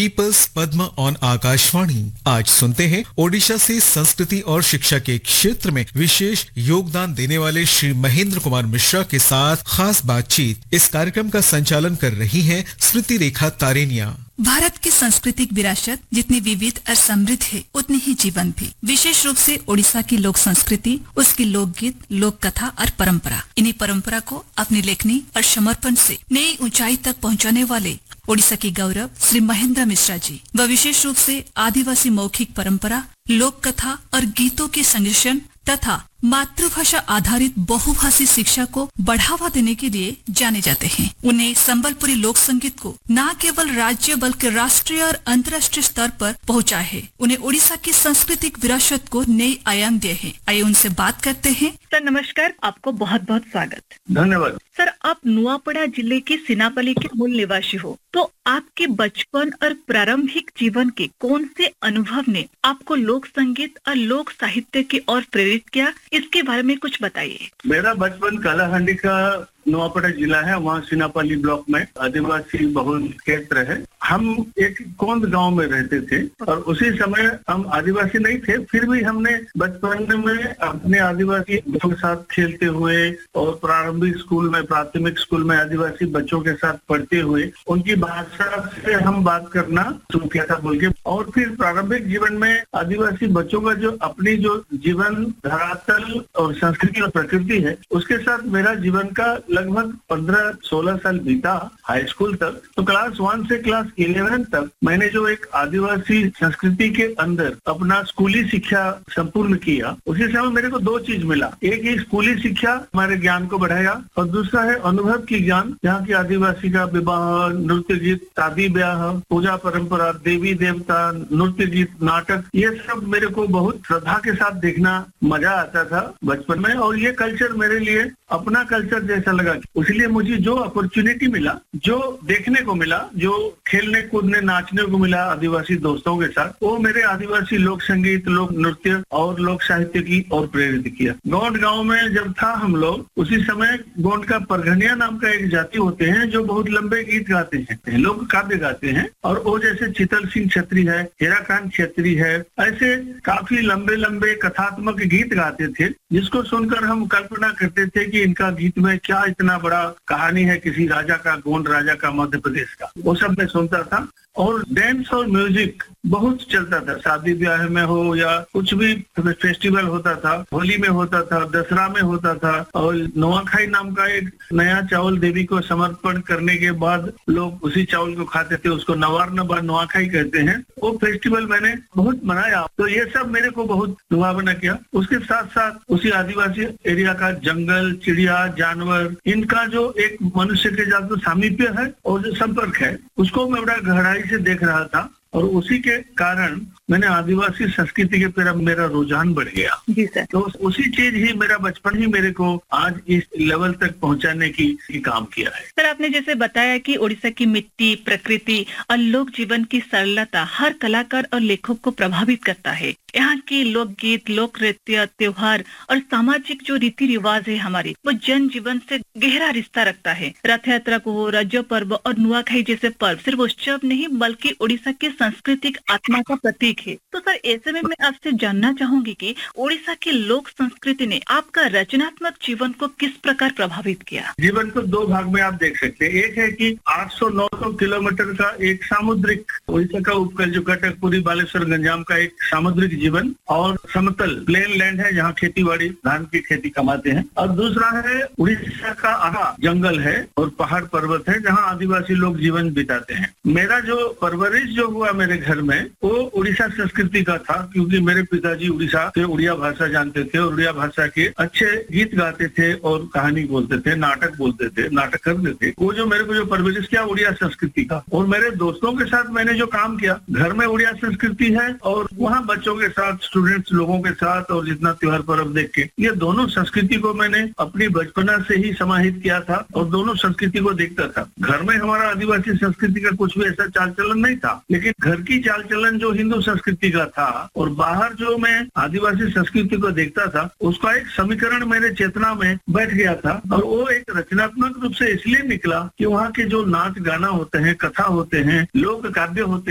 Peoples Padma on Akashvani. आज सुनते हैं ओडिशा से संस्कृति और शिक्षा के क्षेत्र में विशेष योगदान देने वाले श्री महेंद्र कुमार मिश्रा के साथ खास बातचीत। इस कार्यक्रम का संचालन कर रही हैं स्मृति रेखा तारेनिया। भारत की सांस्कृतिक विरासत जितनी विविध और समृद्ध है, उतनी ही जीवंत भी। विशेष रूप से ओडिशा की लोक संस्कृति, उसकी लोकगीत, लोक कथा और परंपरा। इन्हीं परंपरा को अपनी लेखनी और समर्पण से नई ऊंचाई तक पहुंचाने वाले ओडिशा के गौरव श्री महेंद्र मिश्रा जी व विशेष रूप से आदिवासी मौखिक परंपरा, लोक कथा और गीतों के संरक्षण तथा मातृभाषा आधारित बहुभाषी शिक्षा को बढ़ावा देने के लिए जाने जाते हैं। उन्हें संबलपुरी लोक संगीत को न केवल राज्य बल्कि राष्ट्रीय और अंतर्राष्ट्रीय स्तर पर पहुंचा है। उन्हें ओडिशा की सांस्कृतिक विरासत को नई आयाम दिए हैं। आइए उनसे बात करते हैं। सर नमस्कार, आपको बहुत बहुत स्वागत। धन्यवाद। सर, आप नुआपड़ा जिले के सिनापल्ली के मूल निवासी हो, तो आपके बचपन और प्रारंभिक जीवन के कौन से अनुभव ने आपको लोक संगीत और लोक साहित्य की ओर प्रेरित किया, इसके बारे में कुछ बताइए। मेरा बचपन कालाहांडी का नुआपड़ा जिला है, वहाँ सिनापल्ली ब्लॉक में आदिवासी बहुल क्षेत्र है। हम एक कोंद गांव में रहते थे और उसी समय हम आदिवासी नहीं थे, फिर भी हमने बचपन में अपने आदिवासी बच्चों के साथ खेलते हुए और प्रारंभिक स्कूल में, प्राथमिक स्कूल में आदिवासी बच्चों के साथ पढ़ते हुए उनकी भाषा से हम बात करना शुरू किया था बोल के। और फिर प्रारंभिक जीवन में आदिवासी बच्चों का जो अपनी जो जीवन धरातल और संस्कृति और प्रकृति है, उसके साथ मेरा जीवन का लगभग 15-16 साल बीता हाई स्कूल तक। तो क्लास 1 से क्लास 11 तक मैंने जो एक आदिवासी संस्कृति के अंदर अपना स्कूली शिक्षा संपूर्ण किया, उसी समय मेरे को 2 चीज मिला। एक ही स्कूली शिक्षा हमारे ज्ञान को बढ़ाया और दूसरा है अनुभव की ज्ञान, जहाँ की आदिवासी का विवाह, नृत्य गीत, शादी ब्याह, पूजा परंपरा, देवी देवता, नृत्य गीत, नाटक, ये सब मेरे को बहुत श्रद्धा के साथ देखना मजा आता था बचपन में। और ये कल्चर मेरे लिए अपना कल्चर जैसा लगा। इसलिए मुझे जो अपॉर्चुनिटी मिला, जो देखने को मिला, जो खेलने कूदने नाचने को मिला आदिवासी दोस्तों के साथ, वो मेरे आदिवासी लोक संगीत, लोक नृत्य और लोक साहित्य की ओर प्रेरित किया। गोंड गांव में जब था हम लोग, उसी समय गोंड का परघनिया नाम का एक जाति होते हैं जो बहुत लंबे गीत गाते हैं, लोक काव्य गाते हैं। और वो जैसे चितल सिंह छत्री है, हीराकांत छत्री है, ऐसे काफी लंबे लंबे कथात्मक गीत गाते थे, जिसको सुनकर हम कल्पना करते थे कि इनका गीत में क्या इतना बड़ा कहानी है किसी राजा का, गोंड राजा का, मध्य प्रदेश का। वो सब मैं सुनता था। और डांस और म्यूजिक बहुत चलता था, शादी ब्याह में हो या कुछ भी फेस्टिवल होता था, होली में होता था, दशहरा में होता था। और नुआखाई नाम का एक नया चावल देवी को समर्पण करने के बाद लोग उसी चावल को खाते थे, उसको नवारन बा नुआखाई कहते हैं। वो फेस्टिवल मैंने बहुत मनाया। तो ये सब मेरे को बहुत लुभावना किया। उसके साथ साथ उसी आदिवासी एरिया का जंगल, चिड़िया, जानवर, इनका जो एक मनुष्य के साथ जो सामीप्य है और जो संपर्क है, उसको मैं बड़ा गहराई से देख रहा था। और उसी के कारण मैंने आदिवासी संस्कृति के तरफ मेरा रुझान बढ़ गया। जी सर। तो उसी चीज ही, मेरा बचपन ही मेरे को आज इस लेवल तक पहुंचाने की काम किया है। सर, आपने जैसे बताया कि ओडिशा की मिट्टी, प्रकृति और लोक जीवन की सरलता हर कलाकार और लेखक को प्रभावित करता है। यहाँ की लोकगीत, लोक नृत्य, त्योहार और सामाजिक जो रीति रिवाज है हमारे, वो जन जीवन से गहरा रिश्ता रखता है। रथ यात्रा को, राज्य पर्व और नुआखाई जैसे पर्व सिर्फ उत्सव नहीं बल्कि ओडिशा के सांस्कृतिक आत्मा का प्रतीक है। तो सर, ऐसे में मैं आपसे जानना चाहूंगी कि ओडिशा की लोक संस्कृति ने आपका रचनात्मक जीवन को किस प्रकार प्रभावित किया? जीवन को 2 भाग में आप देख सकते हैं। एक है कि 800-900 किलोमीटर का एक सामुद्रिक, ओडिशा का उपकूल जो कटक, पुरी, बालेश्वर, गंजाम का एक सामुद्रिक जीवन, और समतल प्लेन लैंड है जहाँ खेती बाड़ी, धान की खेती कमाते हैं। और दूसरा है उड़ीसा का आहा जंगल है और पहाड़ पर्वत है जहाँ आदिवासी लोग जीवन बिताते हैं। मेरा जो परवरिश जो हुआ मेरे घर में, वो उड़ीसा संस्कृति का था, क्योंकि मेरे पिताजी उड़ीसा के उड़िया भाषा जानते थे और उड़िया भाषा के अच्छे गीत गाते थे और कहानी बोलते थे, नाटक बोलते थे, नाटक करते थे। वो जो मेरे को जो परवरिश किया उड़िया संस्कृति का। और मेरे दोस्तों के साथ मैंने जो काम किया, घर में उड़िया संस्कृति है और वहाँ बच्चों के साथ, स्टूडेंट्स लोगों के साथ, और जितना त्योहार पर्व देख के, ये दोनों संस्कृति को मैंने अपनी बचपना से ही समाहित किया था और दोनों संस्कृति को देखता था। घर में हमारा आदिवासी संस्कृति का कुछ भी ऐसा चाल चलन नहीं था, लेकिन घर की चाल चलन जो हिंदू संस्कृति का था और बाहर जो मैं आदिवासी संस्कृति को देखता था, उसका एक समीकरण मेरे चेतना में बैठ गया था। और वो एक रचनात्मक रूप से इसलिए निकला कि वहाँ के जो नाच गाना होते हैं, कथा होते हैं, लोक काव्य होते